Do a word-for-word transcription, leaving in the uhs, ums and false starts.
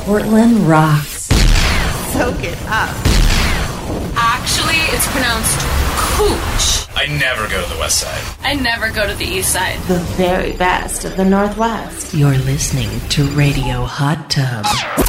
Portland rocks. Soak it up. Actually, it's pronounced Cooch. I never go to the west side. I never go to the east side. The very best of the Northwest. You're listening to Radio Hot Tub.